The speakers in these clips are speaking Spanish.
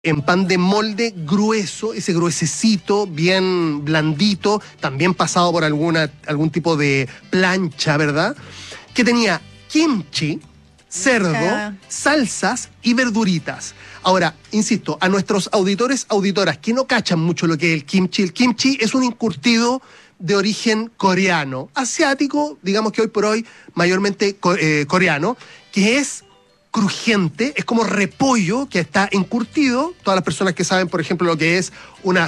en pan de molde grueso, ese gruesecito, bien blandito, también pasado por algún tipo de plancha, ¿verdad? Que tenía kimchi, cerdo, salsas y verduritas. Ahora, insisto, a nuestros auditores, auditoras que no cachan mucho lo que es el kimchi es un encurtido de origen coreano, asiático, digamos que hoy por hoy mayormente coreano, que es crujiente, es como repollo que está encurtido. Todas las personas que saben, por ejemplo, lo que es una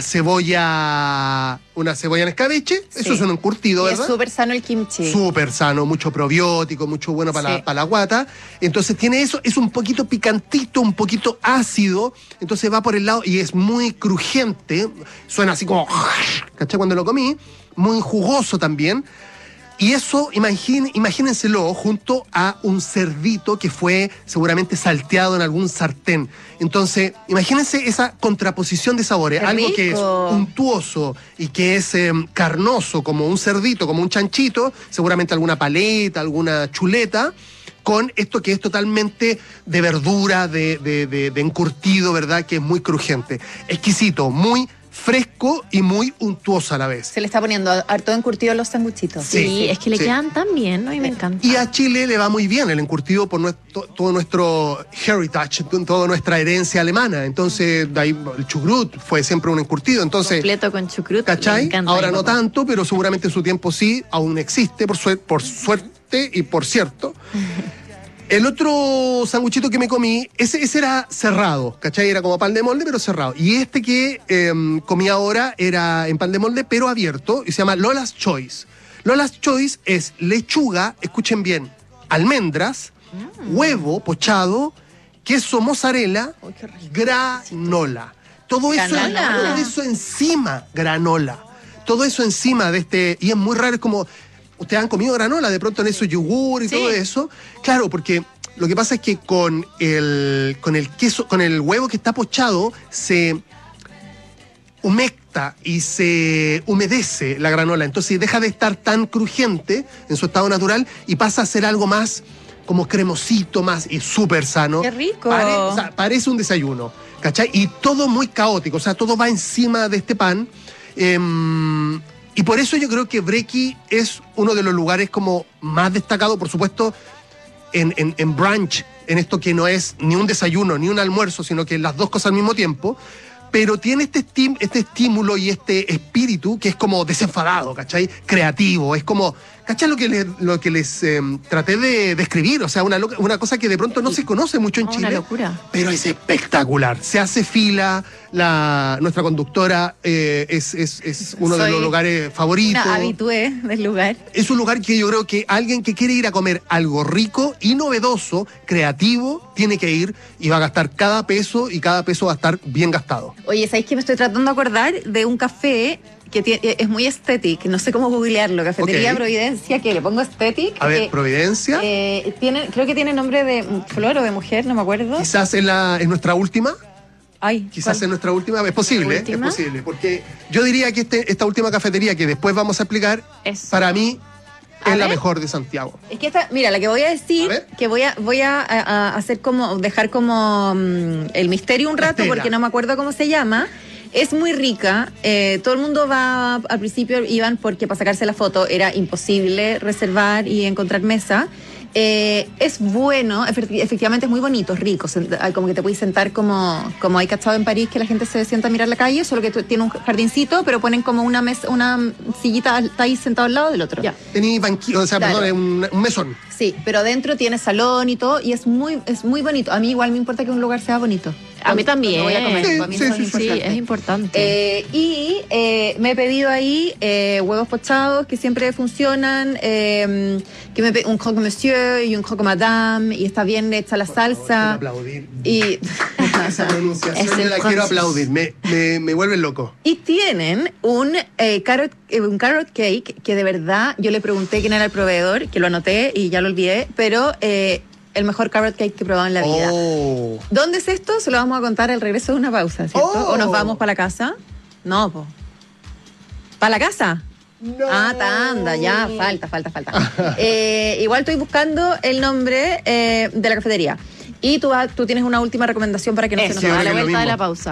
cebolla en escabeche, sí. Eso es un encurtido, ¿verdad? Es súper sano el kimchi. Súper sano, mucho probiótico, mucho bueno para la guata. Entonces tiene eso, es un poquito picantito, un poquito ácido, entonces va por el lado y es muy crujiente, suena así como, ¿cachai? Cuando lo comí, muy jugoso también. Y eso, imagínenselo junto a un cerdito que fue seguramente salteado en algún sartén. Entonces, imagínense esa contraposición de sabores. ¡Qué algo rico! Que es untuoso y que es carnoso, como un cerdito, como un chanchito, seguramente alguna paleta, alguna chuleta, con esto que es totalmente de verdura, de encurtido, ¿verdad? Que es muy crujiente. Exquisito, muy fresco y muy untuoso a la vez. Se le está poniendo harto encurtido los sanguchitos. Sí, es que le quedan tan bien, ¿no? Y me encanta. Y a Chile le va muy bien el encurtido por todo nuestro heritage, toda nuestra herencia alemana. Entonces, de ahí el chucrut fue siempre un encurtido. Entonces, completo con chucrut. ¿cachai? Ahora no tanto, pero seguramente en su tiempo sí, aún existe, por suerte y por cierto. El otro sanguchito que me comí, ese era cerrado, ¿cachai? Era como pan de molde, pero cerrado. Y este que comí ahora era en pan de molde, pero abierto, y se llama Lola's Choice. Lola's Choice es lechuga, escuchen bien, almendras, huevo pochado, queso mozzarella, granola. Todo eso encima, granola. Todo eso encima de este, y es muy raro, es como... Ustedes han comido granola de pronto en esos yogur y todo eso. Claro, porque lo que pasa es que con el queso, con el huevo que está pochado, se humecta y se humedece la granola. Entonces deja de estar tan crujiente en su estado natural y pasa a ser algo más como cremosito, más y súper sano. ¡Qué rico! Parece un desayuno, ¿cachai? Y todo muy caótico, o sea, todo va encima de este pan. Y por eso yo creo que Breki es uno de los lugares como más destacados, por supuesto, en brunch, en esto que no es ni un desayuno ni un almuerzo, sino que las dos cosas al mismo tiempo, pero tiene este estímulo y este espíritu que es como desenfadado, ¿cachai? Creativo, es como, ¿cachai? Lo que les traté de describir, o sea, una cosa que de pronto no se conoce mucho en Chile, una locura. Pero es espectacular, se hace fila, nuestra conductora es uno de los lugares favoritos. Una habitué del lugar. Es un lugar que yo creo que alguien que quiere ir a comer algo rico y novedoso, creativo, tiene que ir y va a gastar cada peso y cada peso va a estar bien gastado. Oye, ¿sabéis que me estoy tratando de acordar de un café que es muy estético? No sé cómo googlearlo. Cafetería Providencia, que le pongo estético. A ver, Providencia. Creo que tiene nombre de flor o de mujer, no me acuerdo. Quizás en nuestra última. Ay, quizás en nuestra última, es posible, porque yo diría que esta última cafetería que después vamos a explicar, para mí es la mejor de Santiago. Es que mira, la que voy a decir, que voy a hacer como, dejar como el misterio un rato, porque no me acuerdo cómo se llama. Es muy rica, todo el mundo va, al principio iban porque para sacarse la foto era imposible reservar y encontrar mesa. Es bueno, efectivamente es muy bonito, es rico, como que te puedes sentar como hay cachado en París, que la gente se sienta a mirar la calle, solo que tiene un jardincito, pero ponen como una mesa, una sillita, está ahí sentado al lado del otro. Tenía banquillo, o sea, claro. Perdón, un mesón. Sí, pero dentro tiene salón y todo, y es muy bonito. A mí igual me importa que un lugar sea bonito. A mí también. Voy a comer. Sí, es importante. Y me he pedido ahí huevos pochados que siempre funcionan, un croque monsieur y un croque madame, y está bien hecha la salsa. Aplaudir. Y esa pronunciación yo la quiero aplaudir, me vuelve loco. Y tienen un carrot cake que de verdad yo le pregunté quién era el proveedor, que lo anoté y ya lo olvidé, pero el mejor carrot cake que he probado en la vida. ¿Dónde es esto? Se lo vamos a contar al regreso de una pausa, ¿cierto? ¿O nos vamos para la casa? No, po. ¿Para la casa? No. Anda, ya, falta. Igual estoy buscando el nombre de la cafetería. Y tú tienes una última recomendación para que no se nos a vaya la lo vuelta de mismo. la pausa.